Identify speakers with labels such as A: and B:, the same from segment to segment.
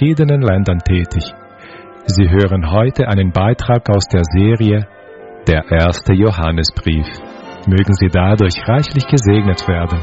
A: verschiedenen Ländern tätig. Sie hören heute einen Beitrag aus der Serie Der erste Johannesbrief. Mögen Sie dadurch reichlich gesegnet werden.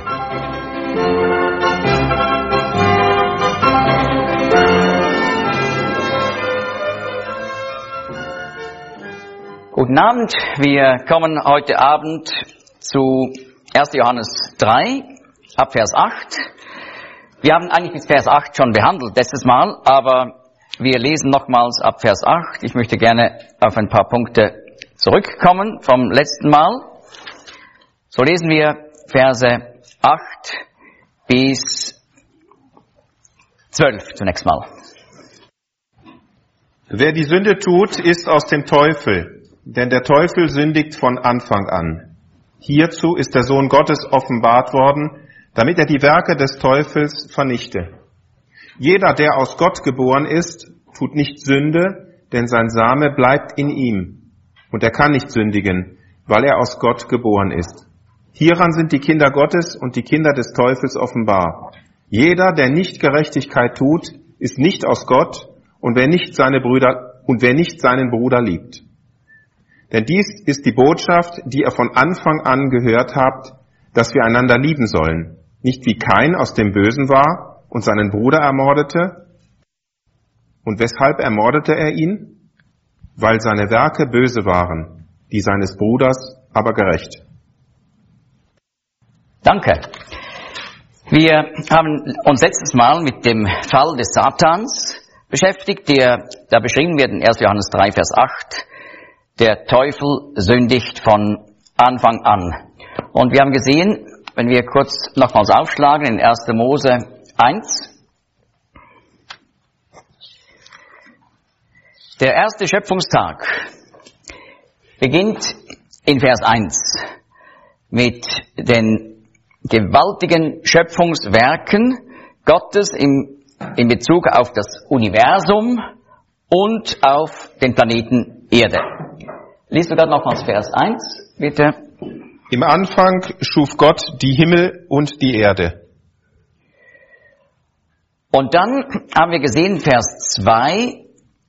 B: Guten Abend, wir kommen heute Abend zu 1. Johannes 3, ab Vers 8. Wir haben eigentlich bis Vers 8 schon behandelt letztes Mal, aber wir lesen nochmals ab Vers 8. Ich möchte gerne auf ein paar Punkte zurückkommen vom letzten Mal. So lesen wir Verse 8 bis 12 zunächst mal.
C: Wer die Sünde tut, ist aus dem Teufel. Denn der Teufel sündigt von Anfang an. Hierzu ist der Sohn Gottes offenbart worden, damit er die Werke des Teufels vernichte. Jeder, der aus Gott geboren ist, tut nicht Sünde, denn sein Same bleibt in ihm. Und er kann nicht sündigen, weil er aus Gott geboren ist. Hieran sind die Kinder Gottes und die Kinder des Teufels offenbar. Jeder, der nicht Gerechtigkeit tut, ist nicht aus Gott, und wer nicht seinen Bruder liebt. Denn dies ist die Botschaft, die ihr von Anfang an gehört habt, dass wir einander lieben sollen. Nicht wie Kain aus dem Bösen war und seinen Bruder ermordete. Und weshalb ermordete er ihn? Weil seine Werke böse waren, die seines Bruders aber gerecht.
B: Danke. Wir haben uns letztes Mal mit dem Fall des Satans beschäftigt, der da beschrieben wird in 1. Johannes 3, Vers 8. Der Teufel sündigt von Anfang an. Und wir haben gesehen, wenn wir kurz nochmals aufschlagen in 1. Mose 1, der erste Schöpfungstag beginnt in Vers 1 mit den gewaltigen Schöpfungswerken Gottes in Bezug auf das Universum und auf den Planeten Erde. Lies du gerade nochmals Vers 1, bitte.
C: Im Anfang schuf Gott die Himmel und die Erde.
B: Und dann haben wir gesehen, Vers 2,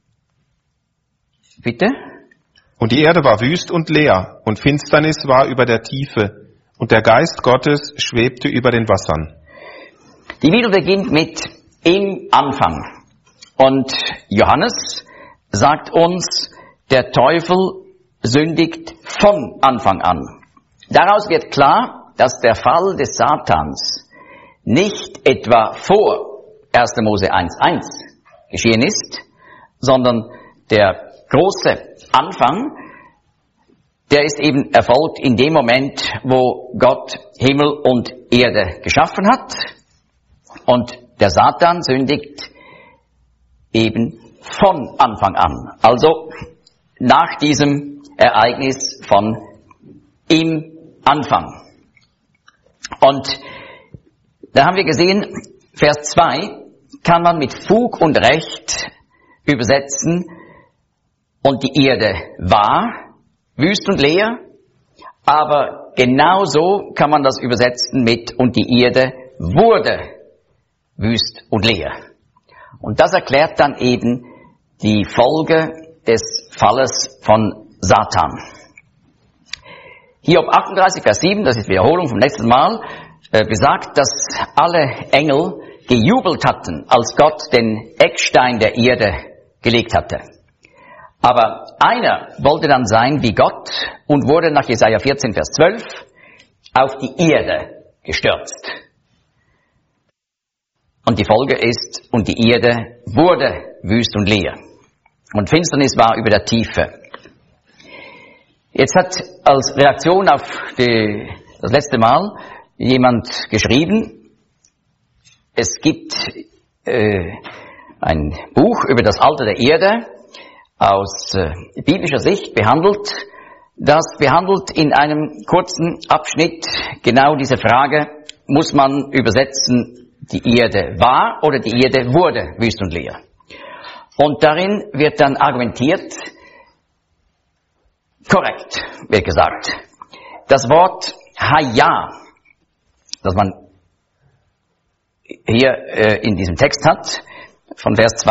B: bitte.
C: Und die Erde war wüst und leer, und Finsternis war über der Tiefe, und der Geist Gottes schwebte über den Wassern.
B: Die Bibel beginnt mit im Anfang. Und Johannes sagt uns, der Teufel sündigt von Anfang an. Daraus wird klar, dass der Fall des Satans nicht etwa vor 1. Mose 1,1 geschehen ist, sondern der große Anfang, der ist eben erfolgt in dem Moment, wo Gott Himmel und Erde geschaffen hat. Und der Satan sündigt eben von Anfang an. Also nach diesem Ereignis von im Anfang. Und da haben wir gesehen, Vers 2 kann man mit Fug und Recht übersetzen, und die Erde war wüst und leer, aber genauso kann man das übersetzen mit und die Erde wurde wüst und leer. Und das erklärt dann eben die Folge des Falles von Satan. Hiob 38, Vers 7, das ist Wiederholung vom letzten Mal, besagt, dass alle Engel gejubelt hatten, als Gott den Eckstein der Erde gelegt hatte. Aber einer wollte dann sein wie Gott und wurde nach Jesaja 14, Vers 12 auf die Erde gestürzt. Und die Folge ist, und die Erde wurde wüst und leer. Und Finsternis war über der Tiefe. Jetzt hat als Reaktion auf das letzte Mal jemand geschrieben, es gibt ein Buch über das Alter der Erde, aus biblischer Sicht behandelt. Das behandelt in einem kurzen Abschnitt genau diese Frage, muss man übersetzen, die Erde war oder die Erde wurde wüst und leer. Und darin wird dann argumentiert, korrekt, wird gesagt, das Wort Haya, das man hier in diesem Text hat, von Vers 2,